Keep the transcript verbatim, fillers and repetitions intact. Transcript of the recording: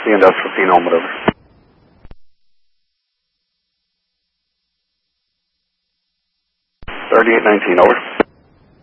The Indus fifteen Ohm, whatever. thirty-eight nineteen, over.